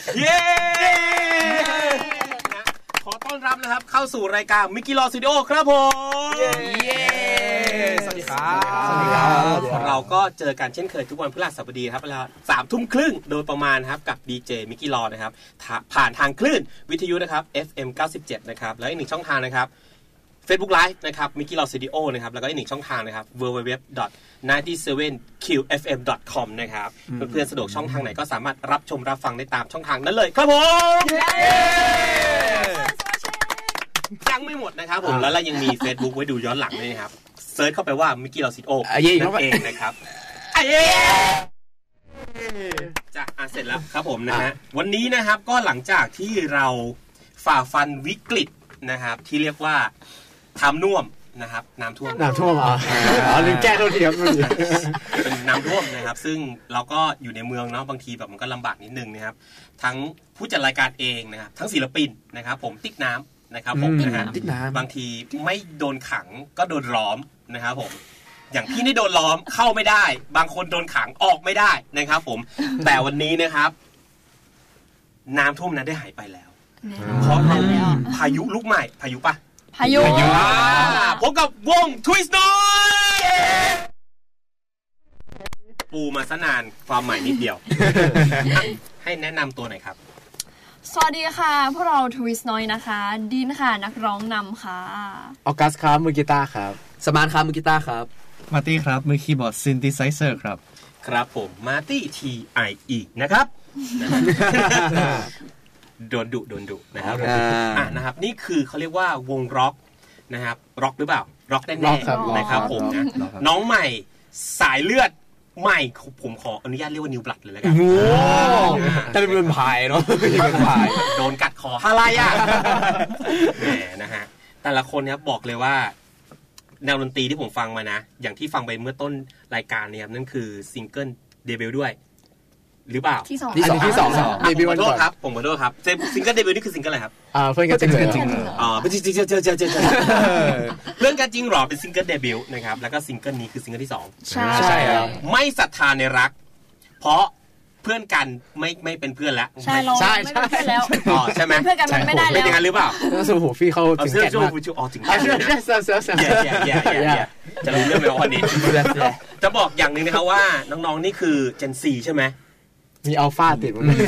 เย้ขอต้อนรับนะครับเข้าสู่รายการมิกกี้ลอสตูดิโอครับผมเย้สวัสดีครับสวัสดีครับเราก็เจอกันเช่นเคยทุกวันพฤหัสบดีครับเวลา 3:30 นโดยประมาณครับกับดีเจมิกกี้ลอนะครับผ่านทางคลื่นวิทยุนะครับ FM 97นะครับแล้วอีกหนึ่งช่องทางนะครับ Facebook Live นะครับ Mickey Law Studio นะครับแล้วก็อีกหนึ่งช่องทางนะครับ www.97qfm.com นะครับเพื่อนๆสะดวกช่องทางไหนก็สามารถรับชมรับฟังได้ตามช่องทางนั้นเลยครับผมยังไม่หมดนะครับผมแล้วเรายังมี Facebook ไว้ดูย้อนหลังด้วยนะครับเซิร์ชเข้าไปว่า Mickey Law Studio นั่นเองนะครับจะเสร็จแล้วครับผมนะฮะวันนี้นะครับก็หลังจากที่เราฝ่าฟันวิกฤตนะครับที่เรียกว่าน้ำน่วมนะครับน้ำท่วมลืมแก้โทษทีครับเป็นน้ำท่วมนะครับซึ่งเราก็อยู่ในเมืองเนาะบางทีแบบมันก็ลำบากนิดนึงนะครับทั้งผู้จัดรายการเองนะครับทั้งศิลปินนะครับผมติ๊กน้ำนะครับผมนะฮะบางทีไม่โดนขังก็โดนล้อมนะครับผมอย่างพี่นี่โดนล้อมเข้าไม่ได้บางคนโดนขังออกไม่ได้นะครับผมแต่วันนี้นะครับน้ำท่วมนั้นได้หายไปแล้วเพราะพายุลูกใหม่พายุปะพายุพบกับวง Twist Noise ปูมาซะนานความใหม่นิดเดียว ให้แนะนำตัวหน่อยครับสวัสดีค่ะพวกเรา Twist Noise นะคะดินค่ะนักร้องนำค่ะออกัสครับมือกีตาร์ครับสมานครับมือกีตาร์ครับมาร์ตี้ครับมือคีย์บอร์ดซินธิไซเซอร์ครับครับผมมาร์ตี้ TIE นะครับโดนดุนะครับนะครับนี่คือเขาเรียกว่าวงร็อกนะครับร็อกหรือเปล่าร็อกแน่ๆนะครับผมนะน้องใหม่สายเลือดใหม่ผมขออนุญาตเรียกว่านิวบลัดเลยแล้วกันโอ้แต่เป็นพายเนาะโดนกัดคออะไรอ่ะแหมนะฮะแต่ละคนเนี่ยบอกเลยว่าแนวดนตรีที่ผมฟังมานะอย่างที่ฟังไปเมื่อต้นรายการเนี่ยนั่นคือซิงเกิลเดบิวต์ด้วยหรือเปล่าที่2 เดบิวต์ครับผมขอโทษครับซิงเกิลเดบิวต์นี่คือซิงเกิลอะไรครับเพื่อนกันจริงเป็นจริงเรื่องการจริงหรอเป็นซิงเกิลเดบิวต์นะครับแล้วก็ซิงเกิลนี้คือซิงเกิลที่2 ใช่ไม่ศรัทธาในรักเพราะเพื่อนกันไม่เป็นเพื่อนแล้วใช่เราไม่เป็นเพื่อนแล้วใช่ไหมเพื่อนกันมันไม่ได้แล้วเป็นอย่างนั้นหรือเปล่าสูหูฟี่เขาถึงแก่มากถึงแก่จะรู้เรื่องไหมวันนี้จะบอกอย่างนึงนะครับว่าน้องๆนี่คือ Gen Z ใช่ไหมมีอัลฟาติด